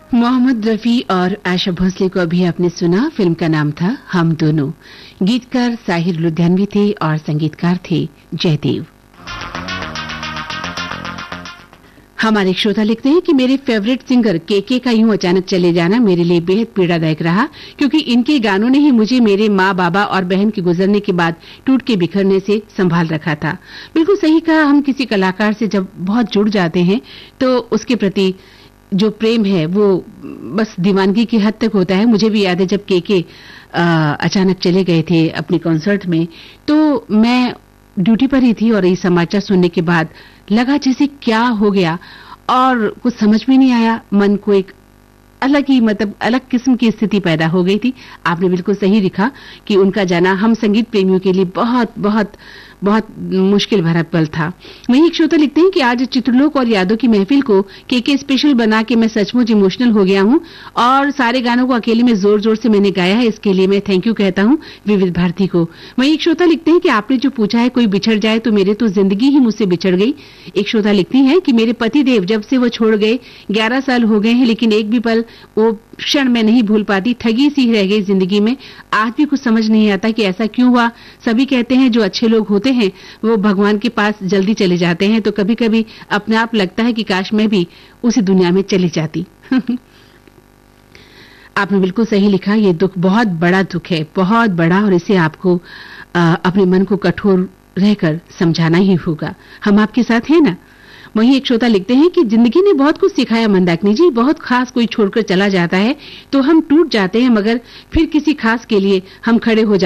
मोहम्मद रफी और आशा भोसले को अभी आपने सुना। फिल्म का नाम था हम दोनों। गीतकार साहिर लुधियानवी थे और संगीतकार थे जयदेव। हमारे श्रोता लिखते हैं कि मेरे फेवरेट सिंगर केके का यूं अचानक चले जाना मेरे लिए बेहद पीड़ादायक रहा, क्योंकि इनके गानों ने ही मुझे मेरे माँ बाबा और बहन के गुजरने के बाद टूट के बिखरने से संभाल रखा था। बिल्कुल सही कहा। हम किसी कलाकार से जब बहुत जुड़ जाते हैं तो उसके प्रति जो प्रेम है वो बस दीवानगी की हद तक होता है। मुझे भी याद है जब केके अचानक चले गए थे अपने कॉन्सर्ट में, तो मैं ड्यूटी पर ही थी और ये समाचार सुनने के बाद लगा जैसे क्या हो गया, और कुछ समझ में नहीं आया। मन को एक अलग ही अलग किस्म की स्थिति पैदा हो गई थी। आपने बिल्कुल सही लिखा कि उनका जाना हम संगीत प्रेमियों के लिए बहुत बहुत बहुत मुश्किल भरा पल था। वहीं एक श्रोता लिखते हैं कि आज चित्रलोक और यादों की महफिल को केके स्पेशल बना के मैं सचमुच इमोशनल हो गया हूं, और सारे गानों को अकेले में जोर जोर से मैंने गाया है। इसके लिए मैं थैंक यू कहता हूं विविध भारती को। वहीं एक श्रोता लिखते हैं कि आपने जो पूछा है कोई बिछड़ जाए तो मेरे तो जिंदगी ही मुझसे बिछड़ गई। एक श्रोता लिखती है कि मेरे पति देव जब से वो छोड़ गए 11 साल हो गए हैं, लेकिन एक भी पल वो क्षण मैं नहीं भूल पाती। ठगी सी रह गई जिंदगी में। आज भी कुछ समझ नहीं आता कि ऐसा क्यों हुआ। सभी कहते हैं जो अच्छे लोग होते हैं वो भगवान के पास जल्दी चले जाते हैं, तो कभी कभी अपने आप लगता है कि काश मैं भी उसी दुनिया में चली जाती। आपने बिल्कुल सही लिखा। ये दुख बहुत बड़ा दुख है, बहुत बड़ा, और इसे आपको अपने मन को कठोर रहकर समझाना ही होगा। हम आपके साथ हैं ना। वहीं एक श्रोता लिखते हैं कि जिंदगी ने बहुत कुछ सिखाया मंदाकिनी जी। बहुत खास कोई छोड़कर चला जाता है तो हम टूट जाते हैं, मगर फिर किसी खास के लिए हम खड़े हो जाते हैं।